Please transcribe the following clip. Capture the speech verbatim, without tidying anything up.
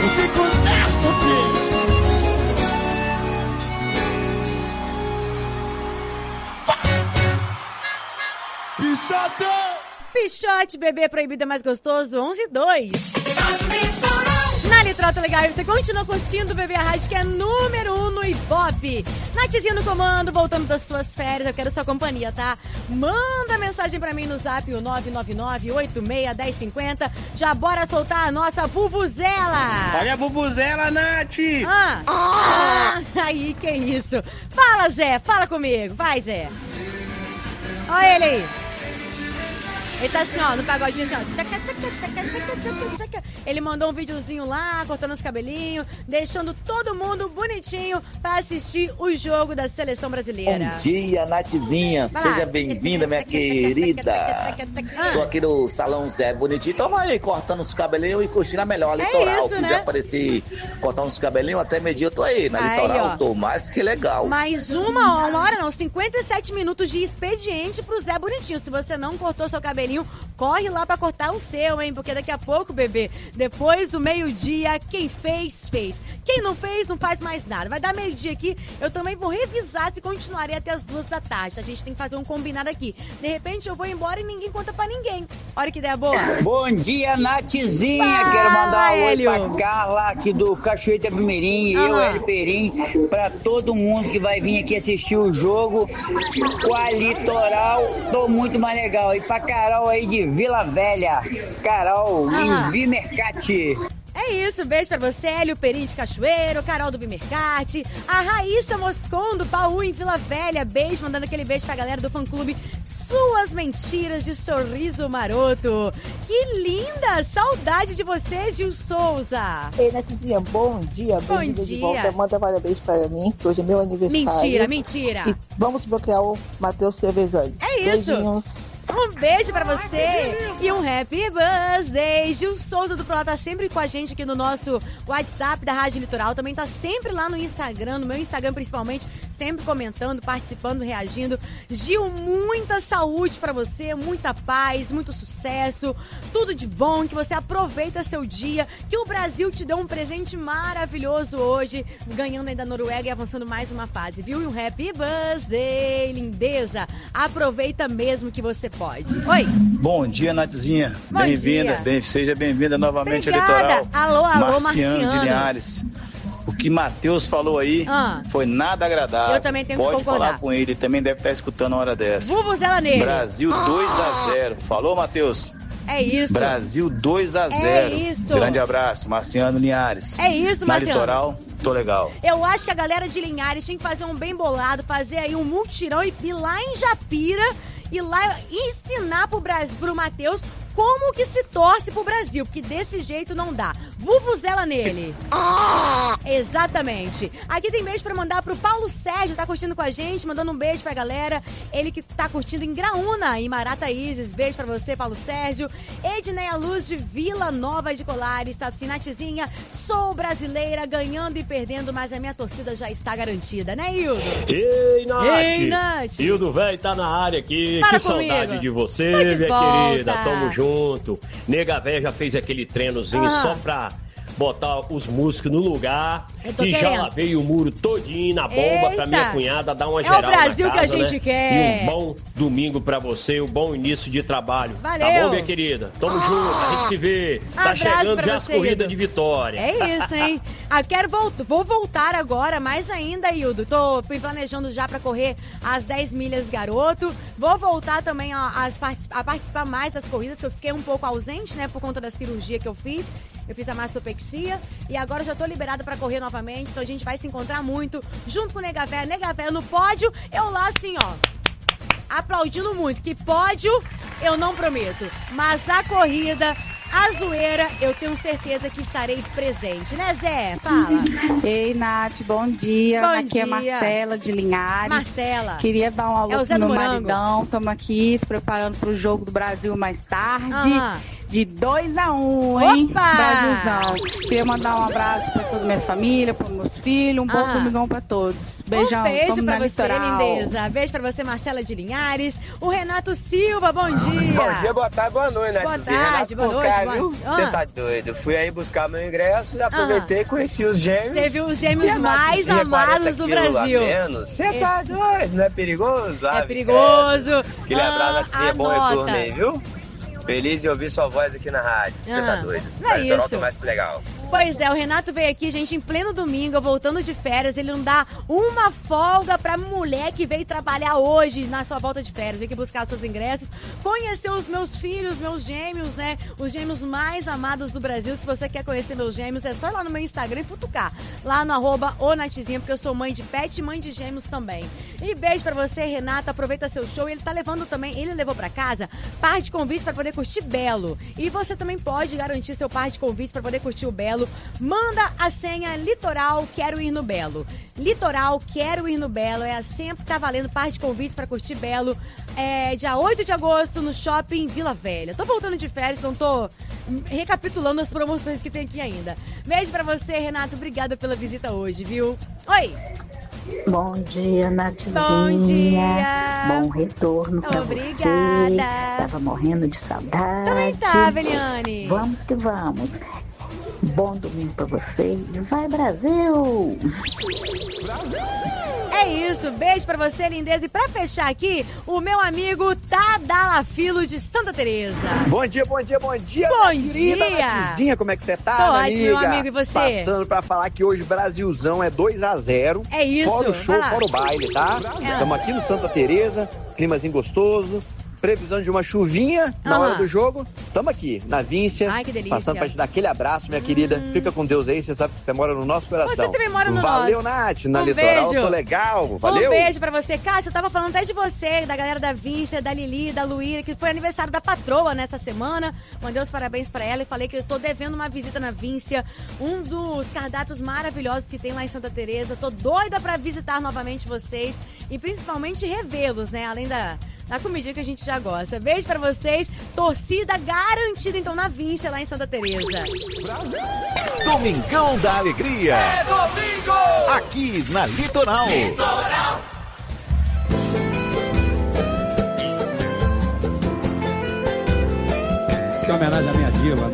fico neto, filho. Pichote! Pichote, bebê proibido é mais gostoso, onze e dois. Na Litoral tá legal, você continua curtindo o Bebê a Rádio, que é número um no Ibope. Nathzinha no comando, voltando das suas férias, eu quero sua companhia, tá? Manda mensagem pra mim no zap, o nove nove nove, oito seis, um zero cinco zero. Já bora soltar a nossa vuvuzela. Olha a vuvuzela, Nath. Ah, ah, aí, que isso. Fala, Zé, fala comigo, vai, Zé. Olha ele aí. Ele tá assim, ó, no pagodinho, assim, ó. Ele mandou um videozinho lá, cortando os cabelinhos, deixando todo mundo bonitinho pra assistir o jogo da seleção brasileira. Bom dia, Nathzinha. Seja bem-vinda, minha querida. Sou aqui do Salão Zé Bonitinho. Tamo aí, cortando os cabelinhos e curtindo a melhor litoral. É isso, Podia né? aparecer cortando os cabelinhos, até meio-dia eu tô aí, na Aí, litoral. ó. Tô mais que legal. Mais uma, uma hora não, cinquenta e sete minutos de expediente pro Zé Bonitinho. Se você não cortou seu cabelinho, corre lá pra cortar o seu, hein? Porque daqui a pouco, bebê, depois do meio-dia, quem fez, fez. Quem não fez, não faz mais nada. Vai dar meio-dia aqui, eu também vou revisar se continuarei até as duas da tarde. A gente tem que fazer um combinado aqui. De repente, eu vou embora e ninguém conta pra ninguém. Olha que ideia boa. Bom dia, Nathzinha. Fala, Quero mandar um oi Hélio. pra Carla, aqui do Cachoeira Primeirinho, Aham. eu, Hélio Perim, pra todo mundo que vai vir aqui assistir o jogo com a Litoral. Tô muito mais legal. E pra Carol aí de Vila Velha, Carol Aham. em Vimercate. É isso, beijo pra você, Hélio Perim de Cachoeiro, Carol do Bimercate, a Raíssa Moscon do Paú em Vila Velha, beijo, mandando aquele beijo pra galera do fã-clube Suas Mentiras de Sorriso Maroto. Que linda, saudade de você, Gil Souza. Ei, Nathzinha, bom dia. Bom Bem-vinda de dia. volta. Manda parabéns para mim, que hoje é meu aniversário. Mentira, mentira. E vamos bloquear o Matheus Cervezani. É isso. Beijinhos. Um beijo pra você e um happy birthday. Gil Souza do Pro tá sempre com a gente aqui no nosso WhatsApp da Rádio Litoral. Também tá sempre lá no Instagram, no meu Instagram principalmente, sempre comentando, participando, reagindo. Gil, muita saúde pra você, muita paz, muito sucesso, tudo de bom, que você aproveita seu dia, que o Brasil te deu um presente maravilhoso hoje, ganhando aí da Noruega e avançando mais uma fase, viu? E um happy birthday, lindeza. Aproveita mesmo que você pode. Oi. Bom dia, Nathzinha. Bom Bem-vinda. dia. Bem, seja bem-vinda novamente Obrigada. ao Litoral. Alô, alô, Marciano, Marciano. de Linhares. O que Matheus falou aí Ah. foi nada agradável. Eu também tenho que Pode concordar. falar com ele, ele também deve estar escutando a hora dessa. Vuvuzela nele. Brasil dois a zero. Falou, Matheus? É isso. Brasil dois a zero. É isso. Grande abraço, Marciano Linhares. É isso, Na Marciano. Litoral, tô legal. Eu acho que a galera de Linhares tinha que fazer um bem bolado, fazer aí um multirão e ir lá em Japira e lá ensinar pro, Brasil, pro Matheus como que se torce pro Brasil, porque desse jeito não dá. Vuvuzela nele. Ah, exatamente. Aqui tem beijo pra mandar pro Paulo Sérgio, tá curtindo com a gente, mandando um beijo pra galera. Ele que tá curtindo em Graúna, em Marataízes. Beijo pra você, Paulo Sérgio. Edneia Luz de Vila Nova de Colares, tá assim, Nathzinha, sou brasileira, ganhando e perdendo, mas a minha torcida já está garantida, né, Hildo? Ei, Nath! Ei, Nath! Hildo velho tá na área aqui. Fala que comigo. saudade de você, Tô de minha volta. querida. Tamo junto. Nega véia já fez aquele treinozinho Ah. só pra botar os músicos no lugar. Eu tô E já querendo. lavei o muro todinho na bomba pra Eita. minha cunhada dar uma É o geral Brasil na que a casa, gente né? quer. E um bom domingo pra você, um bom início de trabalho. Valeu. Tá bom, minha querida? Tamo junto, a gente se vê. Tá Abraço chegando pra já as você, corridas Hildo. de vitória. É isso, hein? Ah, quero voltar, vou voltar agora, mais ainda, Hildo. Tô fui planejando já pra correr as dez milhas garoto. Vou voltar também a, as partic- a participar mais das corridas, que eu fiquei um pouco ausente, né, por conta da cirurgia que eu fiz. Eu fiz a mastopexia e agora já tô liberada pra correr novamente, então a gente vai se encontrar muito junto com o Nega Véia. Nega Véia no pódio, eu lá assim, ó, aplaudindo muito, que pódio eu não prometo, mas a corrida, a zoeira, eu tenho certeza que estarei presente, né, Zé? Fala. Ei, Nath, bom dia. Bom aqui dia. é Marcela de Linhares. Marcela. Queria dar um alô É o Zé pro do meu Morango. maridão. Estamos aqui se preparando pro jogo do Brasil mais tarde. Aham. de dois a um, hein? Opa! Brasilzão. Queria mandar um abraço pra toda a minha família, pros meus filhos, um bom Ah. domingão pra todos. Beijão. Um beijo vamos pra na você, Litoral. lindeza. Beijo pra você, Marcela de Linhares. O Renato Silva, bom dia. Bom dia, boa tarde, boa noite, né? Boa Tizinha? tarde, Renato boa Porcar, noite, viu? boa- Você Ah. tá doido. Fui aí buscar meu ingresso, aproveitei e conheci os gêmeos. Você viu os gêmeos E a mais Natizinha, amados quarenta do quilos Brasil. a menos. Você tá doido, não é perigoso? É Ave perigoso. credo. Que lembrar, Ah, Natizinha, bom anota. retorno aí, viu? Feliz de ouvir sua voz aqui na rádio. Você Ah, tá doido. não é Mas Litoral isso. tá mais que legal. Pois é, o Renato veio aqui, gente, em pleno domingo, voltando de férias. Ele não dá uma folga pra mulher que veio trabalhar hoje na sua volta de férias. Veio aqui buscar seus ingressos, conhecer os meus filhos, meus gêmeos, né? Os gêmeos mais amados do Brasil. Se você quer conhecer meus gêmeos, é só ir lá no meu Instagram e futucar. Lá no arroba o Natizinha, porque eu sou mãe de pet e mãe de gêmeos também. E beijo pra você, Renato. Aproveita seu show. Ele tá levando também, ele levou pra casa par de convites pra poder curtir Belo. E você também pode garantir seu par de convites pra poder curtir o Belo. Manda a senha Litoral Quero Ir no Belo. Litoral Quero Ir no Belo é a senha que tá valendo par de convites pra curtir Belo. É dia oito de agosto no Shopping Vila Velha. Tô voltando de férias, então tô recapitulando as promoções que tem aqui ainda. Beijo pra você, Renato. Obrigada pela visita hoje, viu? Oi! Bom dia, Natizinha. Bom dia. Bom retorno pra Obrigada. você. Tava morrendo de saudade. Também tava, Eliane. Vamos que vamos. Bom domingo pra você. Vai, Brasil! É isso, beijo pra você, lindeza. E pra fechar aqui, o meu amigo Tadalafilo de Santa Teresa. Bom dia, bom dia, bom dia, Bom minha querida dia. Natizinha, como é que você tá, Tô minha ótimo, meu amiga? amigo, e você? Passando pra falar que hoje Brasilzão é dois a zero. É isso, Fora o vai show, lá. fora o baile, tá? É. Estamos aqui no Santa Teresa, climazinho gostoso. Previsão de uma chuvinha na Aham. hora do jogo. Tamo aqui, na Víncia. Ai, que delícia. Passando pra te dar aquele abraço, minha querida. Fica com Deus aí, você sabe que você mora no nosso coração. Você também mora no Valeu, nosso. Nath. Na Um Litoral, beijo. tô legal. Valeu. Um beijo pra você. Cássio, eu tava falando até de você, da galera da Víncia, da Lili, da Luíra, que foi aniversário da patroa nessa semana. Mandei os parabéns pra ela e falei que eu tô devendo uma visita na Víncia, um dos cardápios maravilhosos que tem lá em Santa Teresa. Tô doida pra visitar novamente vocês e principalmente revê-los, né? Além da... da comidinha que a gente já gosta. Beijo pra vocês. Torcida garantida, então, na Víncia, lá em Santa Teresa. Domingão da Alegria. É domingo! Aqui na Litoral. Litoral! Essa é homenagem à minha diva.